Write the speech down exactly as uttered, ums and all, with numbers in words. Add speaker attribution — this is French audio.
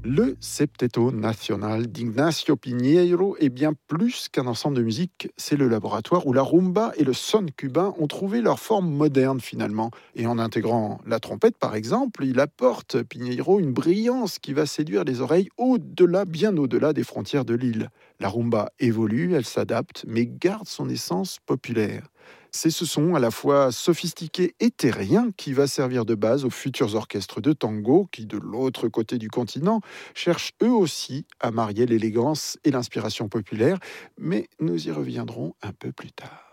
Speaker 1: Le Septeto Nacional d'Ignacio Piñeiro est bien plus qu'un ensemble de musique, c'est le laboratoire où la rumba et le son cubain ont trouvé leur forme moderne finalement. Et en intégrant la trompette par exemple, il apporte Piñeiro une brillance qui va séduire les oreilles au-delà, bien au-delà des frontières de l'île. La rumba évolue, elle s'adapte, mais garde son essence populaire. C'est ce son à la fois sophistiqué et terrien qui va servir de base aux futurs orchestres de tango qui, de l'autre côté du continent, cherchent eux aussi à marier l'élégance et l'inspiration populaire, mais nous y reviendrons un peu plus tard.